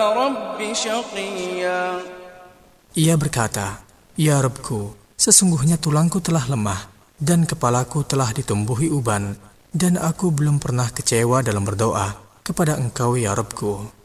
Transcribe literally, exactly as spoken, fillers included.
رب شقيا. Ia berkata, "Ya Rabbku, sesungguhnya tulangku telah lemah dan kepalaku telah ditumbuhi uban, dan aku belum pernah kecewa dalam berdoa kepada Engkau ya Rabbku."